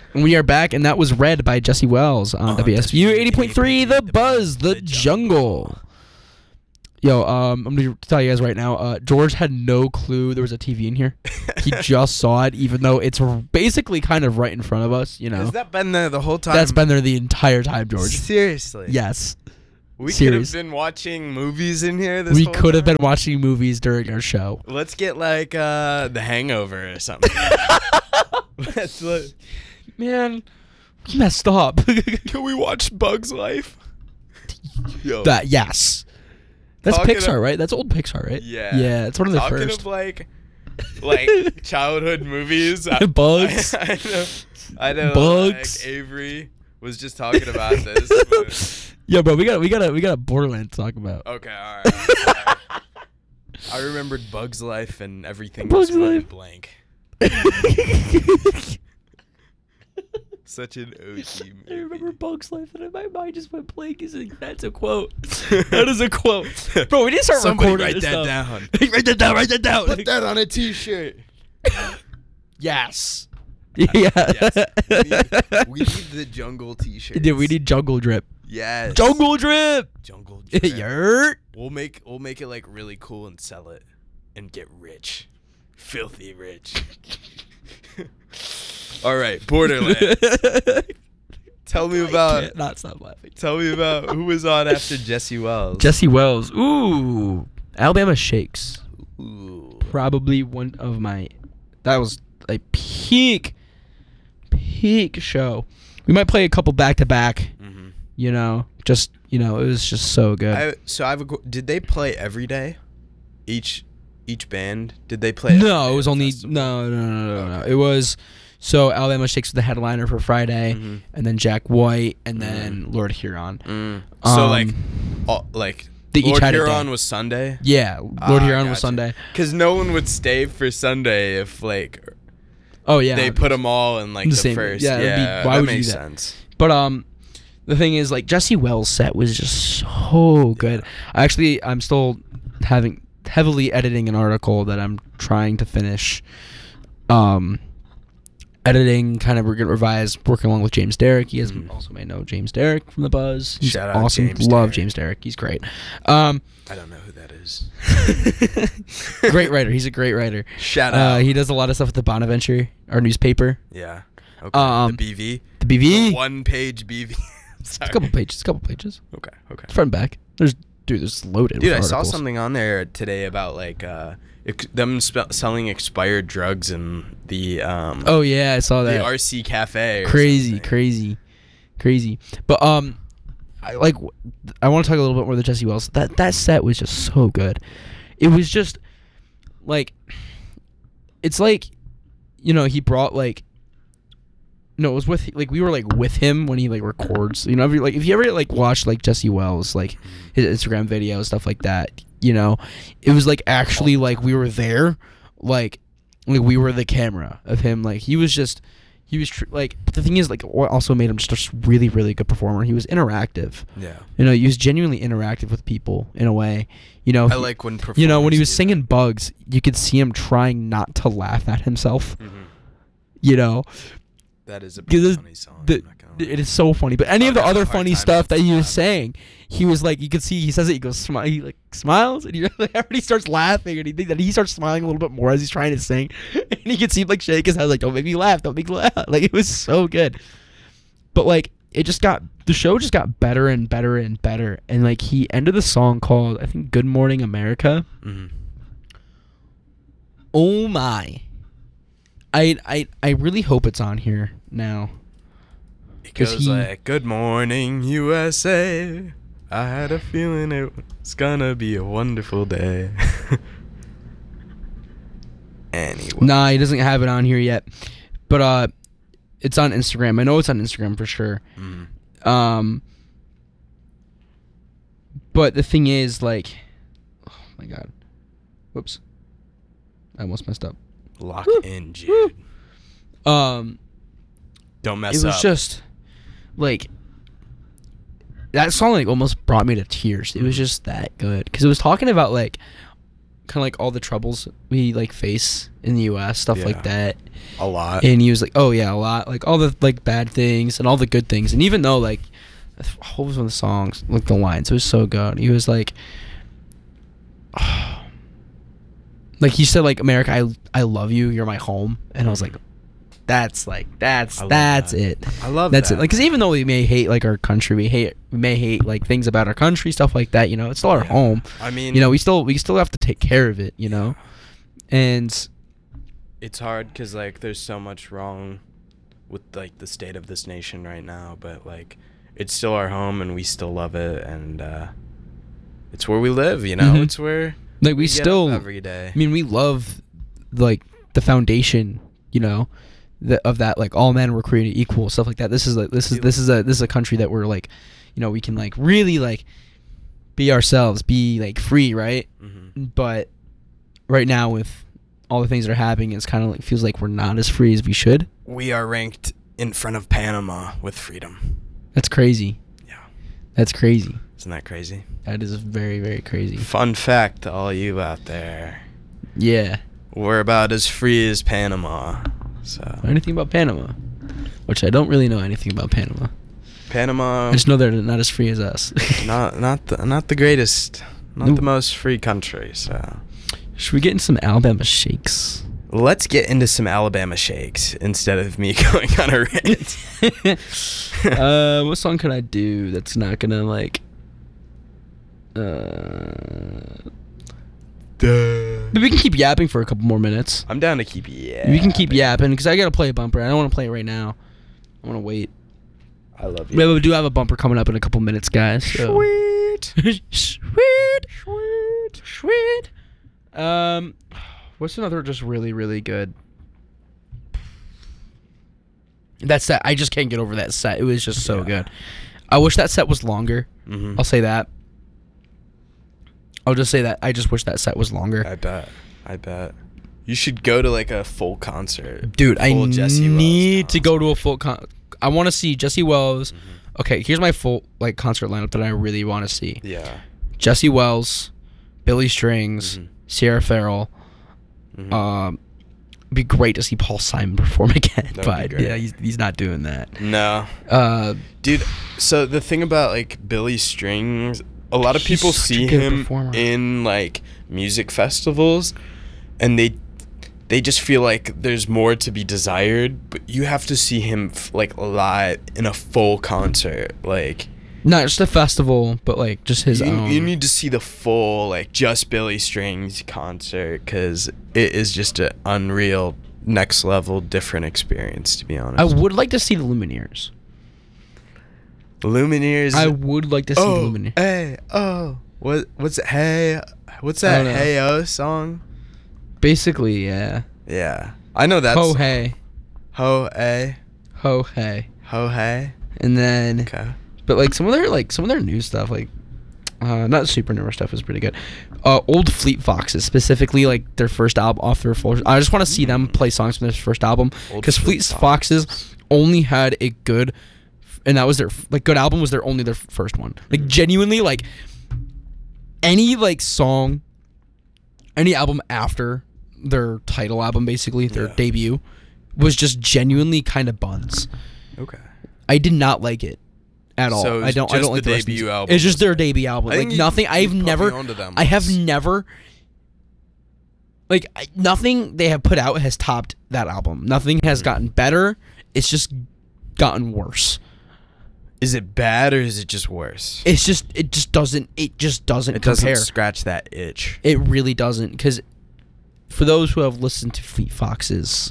And we are back, and that was Red by Jesse Wells on WSU 80.3, The Buzz, The Jungle. Yo, I'm going to tell you guys right now, George had no clue there was a TV in here. He just saw it, even though it's basically kind of right in front of us, you know. Has that been there the whole time? That's been there the entire time, George. Seriously? Yes. We could have been watching movies in here this We whole could have time? been watching movies during our show. Let's get, like, The Hangover or something. Let's look. Man, we messed up. Can we watch Bug's Life? Yo. Yes. That's Pixar, right? That's old Pixar, right? Yeah. Yeah, it's one of the Talking first. of, like childhood movies. Bugs. I know. Bugs. Like, Avery was just talking about this. Yeah, bro, we got Borderlands to talk about. Okay, all right. I remembered Bug's Life and everything Bug's was Life. blank. Such an OG movie. I remember Bug's Life, and my mind just went blank. That's a quote. That is a quote. Bro, we need to start Somebody recording write this that stuff. down. Write that down. Write that down. Put that on a T-shirt. Yes. Yeah. Yes. We need the jungle T-shirt. Dude, we need Jungle Drip. Yes. Jungle Drip. Jungle Drip. Yurt. We'll make it like really cool and sell it and get rich. Filthy rich. All right, Borderlands. Tell me about Can't not stop laughing. Tell me about who was on after Jesse Wells. Jesse Wells. Ooh. Alabama Shakes. Ooh. Probably one of my. That was a peak show. We might play a couple back to back. Mm-hmm. You know, it was just so good. Did they play every day? Each band? Did they play? No, it was only festival? no. It was so Alabama Shakes was the headliner for Friday, Mhm. and then Jack White, and then Lord Huron. So they each Lord had a Huron day. was Sunday. Yeah, Lord Huron was Gotcha. Sunday. Because no one would stay for Sunday if Oh yeah, they put them all in The the same- first. yeah, it'd be- Yeah, why that would you do makes that? sense. But the thing is, like, Jesse Wells' set was just so good. I'm still heavily editing an article that I'm trying to finish. Editing, kind of revised, working along with James Derrick. You guys also may know James Derrick from The Buzz. He's Shout out awesome. James Love Derrick. James Derrick. He's great. I don't know who that is. Great writer. He's a great writer. Shout out. He does a lot of stuff with the Bonaventure, our newspaper. Yeah. Okay. The The BV. The BV. The one-page BV. It's a couple pages. Okay. Front and back. There's loaded. Dude, with I saw articles. something on there today about them selling expired drugs in the Oh yeah, I saw the that. RC Cafe. Or Crazy. But I want to talk a little bit more of the Jesse Wells. That set was just so good. It was just like, it's like, you know, he brought like. No, it was with we were with him when he records. You know, if you ever watch Jesse Wells his Instagram videos, stuff like that. You know, it was actually we were there, we were the camera of him. But the thing is what also made him just a really really good performer. He was interactive. Yeah. You know, he was genuinely interactive with people in a way. You know, I like when performers you know when he was do singing Bugs, you could see him trying not to laugh at himself. that. Mhm. You know. That is a Because funny song. The, I'm not gonna lie. it is so funny, but any I of the would have other a hard funny time stuff that he was laughing. saying, he was you could see he says it. He goes smile. He smiles, and everybody starts laughing, and he starts smiling a little bit more as he's trying to sing, and he could see him shake his head "Don't make me laugh, don't make me laugh." It was so good, but the show just got better and better and better, and he ended the song called I think "Good Morning America." Mhm. Oh my! I really hope it's on here now. It 'Cause goes "Good morning, USA. I had a feeling it was gonna be a wonderful day." Anyway. Nah, he doesn't have it on here yet, but it's on Instagram. I know it's on Instagram for sure. Mm. But the thing is, oh my god, whoops, I almost messed up. Lock Woo. in, Jude. Woo. Don't mess It up. was just that song almost brought me to tears. It was just that good because it was talking about kind of like all the troubles we like face in the U.S., stuff like that. A lot. And he was like, oh yeah, a lot, like all the like bad things and all the good things. And even though like, what was one of the songs, like the lines, it was so good. He was like, like he said, like, America, I love you, you're my home. And I was like, that's it. I love that's that. it. Like, because even though we may hate like our country, we may hate like things about our country, stuff like that, you know, it's still our home. I mean, you know, we still have to take care of it, you know. And it's hard because like there's so much wrong with like the state of this nation right now, but like it's still our home and we still love it, and it's where we live, you know. It's where like we get still up every day. I mean, we love like the foundation, you know, of that, like all men were created equal, stuff like that. This is a country that we're like, you know, we can like really like be ourselves, be like free, right? But right now with all the things that are happening, it's kind of like feels like we're not as free as we should. We are ranked in front of Panama with freedom. That's crazy. Yeah. That's crazy. Isn't that crazy? That is very, very crazy. Fun fact to all you out there. Yeah. We're about as free as Panama. So anything about Panama? Which I don't really know anything about Panama. Panama. I just know they're not as free as us. not the greatest, not the most free country. So should we get into some Alabama shakes? Let's get into some Alabama shakes instead of me going on a rant. What song could I do that's not gonna like But we can keep yapping for a couple more minutes. I'm down to keep yapping. We can keep yapping because I gotta play a bumper. I don't want to play it right now. I want to wait. I love you. But we do have a bumper coming up in a couple minutes, guys. So. Sweet. Sweet. What's another just really, really good? That set. I just can't get over that set. It was just so good. I wish that set was longer. I'll say that. I'll just say that. I just wish that set was longer. I bet. You should go to like a full concert. Dude, I need to go to a full I want to see Jesse Wells. Okay, here's my full like concert lineup that I really want to see. Yeah. Jesse Wells, Billy Strings, Sierra Farrell. Be great to see Paul Simon perform again, but yeah, he's not doing that. No. Dude, so the thing about like Billy Strings, a lot of people see him in like music festivals, and they just feel like there's more to be desired, but you have to see him like live in a full concert, like not just a festival, but like just his own. You need to see the full like just Billy Strings concert, because it is just an unreal, next level, different experience, to be honest. I would like to see the Lumineers. Lumineers. I would like to see the Lumineers. Hey, what's it? Hey, what's that? Hey, song? Basically, yeah. Yeah, I know that. Ho hey. Ho hey. Ho hey. Ho hey. And then. Okay. But like some of their new stuff, like not super newer stuff, is pretty good. Old Fleet Foxes, specifically like their first album off their full. I just want to see them play songs from their first album, because Fleet Foxes only had a good, and that was their like good album was their first one. Like genuinely, like any like song, any album after their title album, basically their debut, was just genuinely kind of buns. Okay. I did not like it at all. So I don't like the debut album. It's just their debut album. Like nothing. I have never nothing they have put out has topped that album. Nothing has gotten better. It's just gotten worse. Is it bad or is it just worse? It just doesn't compare. Doesn't scratch that itch. It really doesn't, because for those who have listened to Fleet Foxes,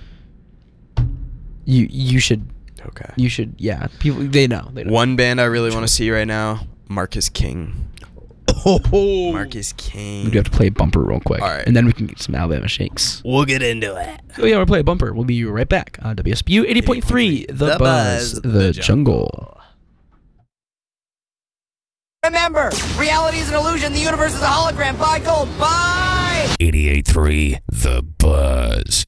you should. Okay. You should, yeah. People, they know. One band I really want to see right now, Marcus King. Oh, Marcus King. We do have to play a bumper real quick. All right. And then we can get some Alabama shakes. We'll get into it. So yeah, we'll play a bumper. We'll be right back on WSBU 80.3, The Buzz, The Jungle. Remember, reality is an illusion. The universe is a hologram. Buy gold. Buy! 88.3, The Buzz.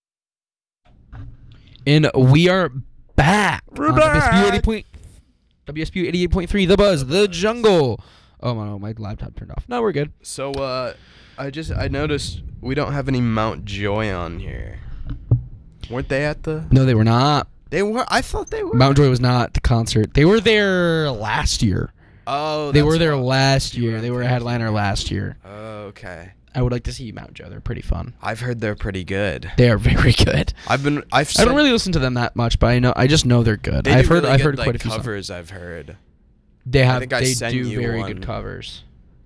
And we are back. We're back. WSBU 88.3, The Buzz, The Jungle. Oh my laptop turned off. No, we're good. So I noticed we don't have any Mount Joy on here. Weren't they at the? No, they were not. They were. I thought they were. Mount Joy was not at the concert. They were there last year. Oh, they were there last year. They were a headliner last year. Oh, okay. I would like to see Mount Joy. They're pretty fun. I've heard they're pretty good. They are very good. I don't really listen to them that much, but I just know they're good. I've heard quite a few covers. songs. I've heard. They have. I think I They sent do you very one. good covers.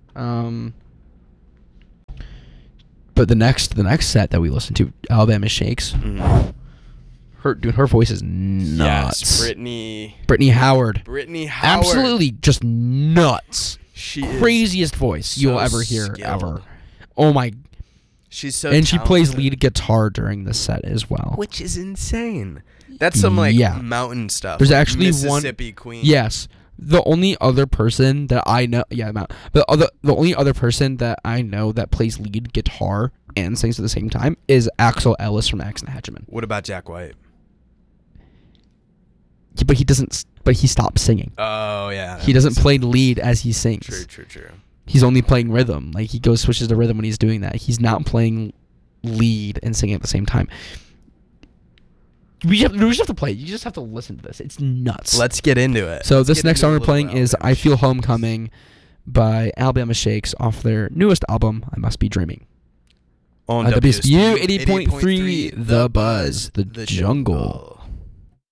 But the next set that we listened to, Alabama Shakes. Mm. Her voice is nuts. Yes, Brittany Howard. Brittany Howard. Absolutely just nuts. She Craziest voice you'll ever hear skilled. ever. Oh my. She's so And she plays talented. lead guitar during the set as well. Which is insane. That's some mountain stuff. There's like actually Mississippi Queen. Yes. The only other person that I know, the only other person that I know that plays lead guitar and sings at the same time is Axel Ellis from Axe and Hatcheman. What about Jack White? Yeah, but he doesn't. But he stopped singing. Oh yeah. He doesn't play lead as he sings. True. He's only playing rhythm. Like he switches to rhythm when he's doing that. He's not playing lead and singing at the same time. We just have to play. You just have to listen to this. It's nuts. Let's get into it. So Let's this get next into song a we're little playing is Alabama "I Feel Shakes. Homecoming" by Alabama Shakes off their newest album, "I Must Be Dreaming." On WSBU WSBU 80.3, The Buzz, the jungle.